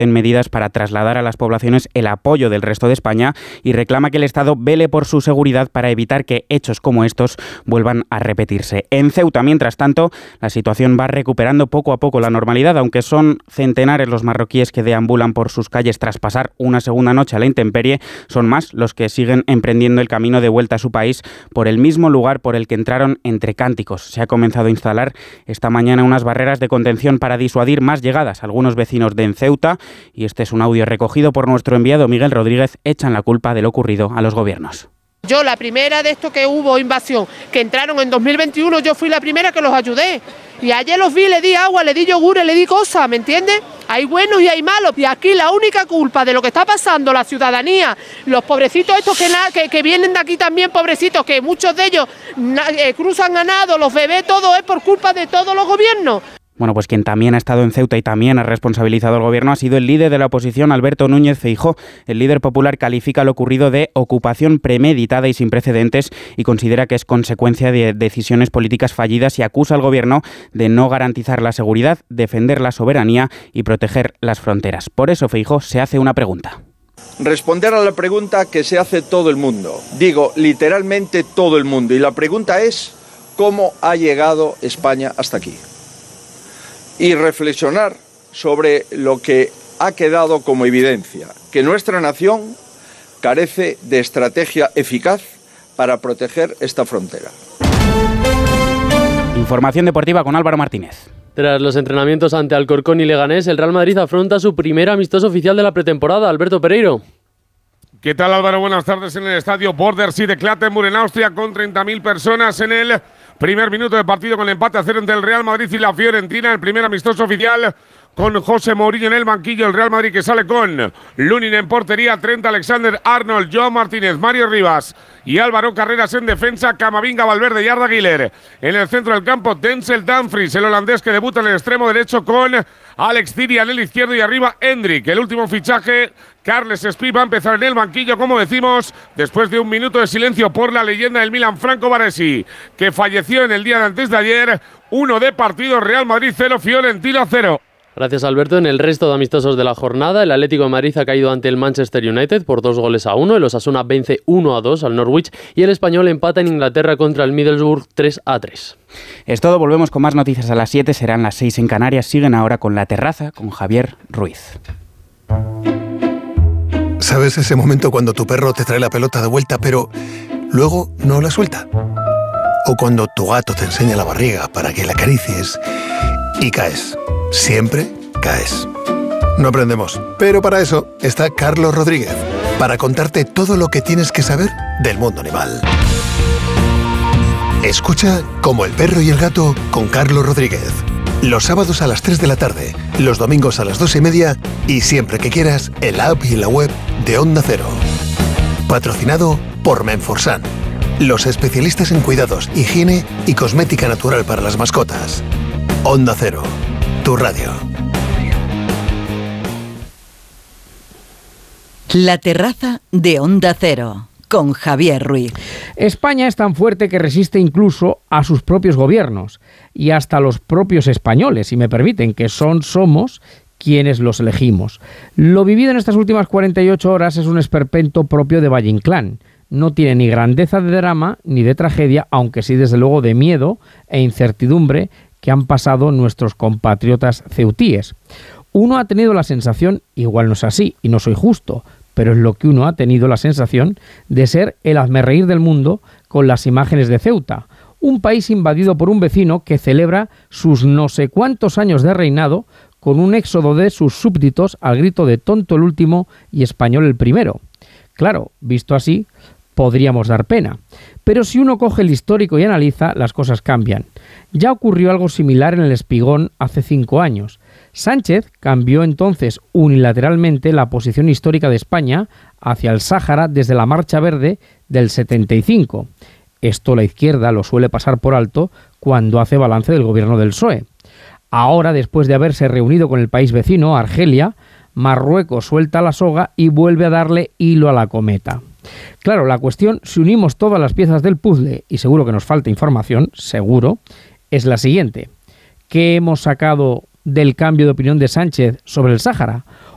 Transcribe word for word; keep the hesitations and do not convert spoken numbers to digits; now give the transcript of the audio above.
en medidas para trasladar a las poblaciones el apoyo del resto de España y reclama que el Estado vele por su seguridad para evitar que hechos como estos vuelvan a repetirse. En Ceuta, mientras tanto, la situación va recuperando poco a poco la normalidad, aunque son centenares los marroquíes que deambulan por sus calles tras pasar una segunda noche a la intemperie, son más los que siguen emprendiendo el camino de vuelta a su país por el mismo lugar por el que entraron entre cánticos. Se ha comenzado a instalar esta mañana unas barreras de contención para disuadir más llegadas. Algunos vecinos de Ceuta, y este es un audio recogido por nuestro enviado Miguel Rodríguez, echan la culpa de lo ocurrido a los gobiernos. Yo, la primera de esto que hubo invasión, que entraron en dos mil veintiuno, yo fui la primera que los ayudé. Y ayer los vi, le di agua, le di yogures, le di cosas, ¿me entiendes? Hay buenos y hay malos. Y aquí la única culpa de lo que está pasando la ciudadanía, los pobrecitos estos que, na, que, que vienen de aquí también, pobrecitos, que muchos de ellos na, eh, cruzan ganado, los bebés, todo es por culpa de todos los gobiernos. Bueno, pues quien también ha estado en Ceuta y también ha responsabilizado al gobierno ha sido el líder de la oposición, Alberto Núñez Feijóo. El líder popular califica lo ocurrido de ocupación premeditada y sin precedentes y considera que es consecuencia de decisiones políticas fallidas y acusa al gobierno de no garantizar la seguridad, defender la soberanía y proteger las fronteras. Por eso Feijóo se hace una pregunta. Responder a la pregunta que se hace todo el mundo. Digo, literalmente todo el mundo. Y la pregunta es, ¿cómo ha llegado España hasta aquí? Y reflexionar sobre lo que ha quedado como evidencia, que nuestra nación carece de estrategia eficaz para proteger esta frontera. Información deportiva con Álvaro Martínez. Tras los entrenamientos ante Alcorcón y Leganés, el Real Madrid afronta su primer amistoso oficial de la pretemporada. Alberto Pereiro. ¿Qué tal, Álvaro? Buenas tardes en el estadio Bordersee de Clattenburg en Austria, con treinta mil personas en el primer minuto de partido, con el empate a cero entre el Real Madrid y la Fiorentina. El primer amistoso oficial con José Mourinho en el banquillo. El Real Madrid que sale con Lunin en portería, Trent Alexander-Arnold, Joao Martínez, Mario Rivas y Álvaro Carreras en defensa, Camavinga, Valverde y Arda Güler. En el centro del campo, Denzel Dumfries, el holandés que debuta en el extremo derecho, con Alex Thiria en el izquierdo y arriba Endrick. El último fichaje, Carles Espí, va a empezar en el banquillo, como decimos, después de un minuto de silencio por la leyenda del Milan, Franco Baresi, que falleció en el día de antes de ayer. Uno de partido, Real Madrid cero, Fiorentina cero. Gracias, Alberto. En el resto de amistosos de la jornada, el Atlético de Madrid ha caído ante el Manchester United por dos goles a uno, el Osasuna vence uno a dos al Norwich y el Español empata en Inglaterra contra el Middlesbrough tres a tres. Es todo, volvemos con más noticias a las siete, serán las seis en Canarias. Siguen ahora con La Terraza con Javier Ruiz. ¿Sabes ese momento cuando tu perro te trae la pelota de vuelta pero luego no la suelta? O cuando tu gato te enseña la barriga para que la acaricies y caes. Siempre caes. No aprendemos, pero para eso está Carlos Rodríguez, para contarte todo lo que tienes que saber del mundo animal. Escucha Como el perro y el gato con Carlos Rodríguez. Los sábados a las tres de la tarde, los domingos a las dos y media y siempre que quieras en la app y en la web de Onda Cero. Patrocinado por Menforsan, los especialistas en cuidados, higiene y cosmética natural para las mascotas. Onda Cero, tu radio. La terraza de Onda Cero, con Javier Ruiz. España es tan fuerte que resiste incluso a sus propios gobiernos y hasta los propios españoles, si me permiten, que son, somos quienes los elegimos. Lo vivido en estas últimas cuarenta y ocho horas es un esperpento propio de Valle Inclán. No tiene ni grandeza de drama ni de tragedia, aunque sí desde luego de miedo e incertidumbre que han pasado nuestros compatriotas ceutíes. Uno ha tenido la sensación, igual no es así y no soy justo, pero es lo que uno ha tenido la sensación de ser el hazmerreír del mundo con las imágenes de Ceuta, un país invadido por un vecino que celebra sus no sé cuántos años de reinado con un éxodo de sus súbditos al grito de tonto el último y español el primero. Claro, visto así, podríamos dar pena. Pero si uno coge el histórico y analiza, las cosas cambian. Ya ocurrió algo similar en el Espigón hace cinco años. Sánchez cambió entonces unilateralmente la posición histórica de España hacia el Sáhara desde la Marcha Verde del setenta y cinco. Esto la izquierda lo suele pasar por alto cuando hace balance del gobierno del P S O E. Ahora, después de haberse reunido con el país vecino, Argelia, Marruecos suelta la soga y vuelve a darle hilo a la cometa. Claro, la cuestión, si unimos todas las piezas del puzzle, y seguro que nos falta información, seguro, es la siguiente. ¿Qué hemos sacado del cambio de opinión de Sánchez sobre el Sáhara?